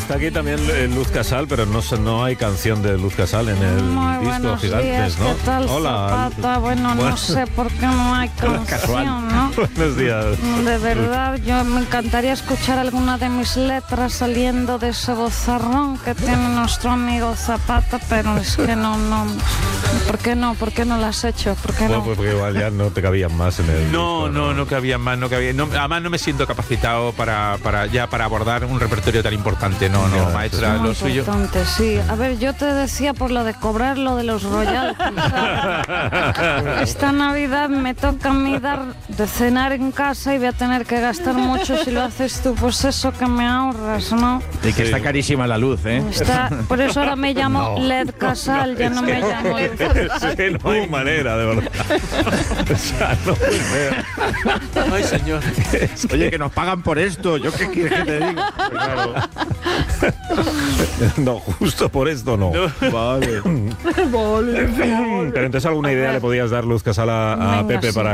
Está aquí también Luz Casal, pero no hay canción de Luz Casal en el Muy disco buenos Gigantes, días, ¿no? ¿qué tal, Hola. Zapata? Bueno, no sé por qué no hay canción, ¿no? Buenos días. De verdad, yo me encantaría escuchar alguna de mis letras saliendo de ese vozarrón que tiene nuestro amigo Zapata, pero es que no. ¿Por qué no? ¿Por qué no lo has hecho? ¿Por qué Bueno, no? pues porque igual ya no te cabían más en el disco, No cabía más, además no me siento capacitado para abordar un repertorio tan importante. No, maestra, Muy lo suyo. importante, sí. A ver, yo te decía por lo de cobrar lo de los royalties, ¿sabes? Esta Navidad me toca a mí dar de cenar en casa y voy a tener que gastar mucho si lo haces tú, pues eso que me ahorras, ¿no? Y que está carísima la luz, ¿eh? Por eso ahora me llamo LED Casal, ya no me llamo Es que no hay manera, de verdad. O sea, no puede ser. Ay, señor. Oye, que nos pagan por esto. ¿Yo qué quieres que te diga? Claro. No, justo por esto no. Vale. Pero entonces alguna idea le podías dar, Luz Casal, a Venga, Pepe sí. para